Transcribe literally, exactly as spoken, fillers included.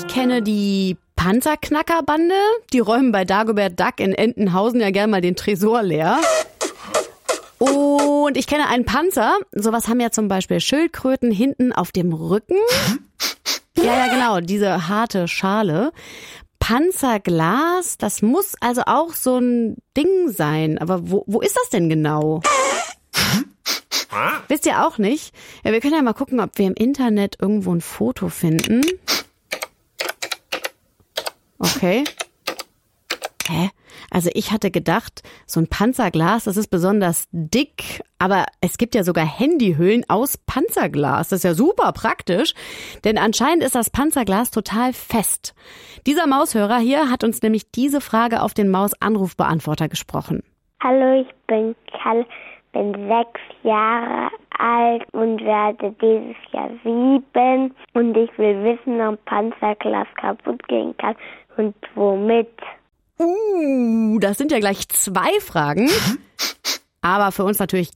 Ich kenne die Panzerknackerbande. Die räumen bei Dagobert Duck in Entenhausen ja gern mal den Tresor leer. Und ich kenne einen Panzer. Sowas haben ja zum Beispiel Schildkröten hinten auf dem Rücken. Ja, ja, genau, diese harte Schale. Panzerglas, das muss also auch so ein Ding sein. Aber wo, wo ist das denn genau? Wisst ihr auch nicht? Ja, wir können ja mal gucken, ob wir im Internet irgendwo ein Foto finden. Okay. Hä? Also ich hatte gedacht, so ein Panzerglas, das ist besonders dick, aber es gibt ja sogar Handyhüllen aus Panzerglas. Das ist ja super praktisch, denn anscheinend ist das Panzerglas total fest. Dieser Maushörer hier hat uns nämlich diese Frage auf den Maus-Anrufbeantworter gesprochen. Hallo, ich bin Kalle, bin sechs Jahre alt und werde dieses Jahr sieben. Und ich will wissen, ob Panzerglas kaputt gehen kann und womit. Uh, das sind ja gleich zwei Fragen. Aber für uns natürlich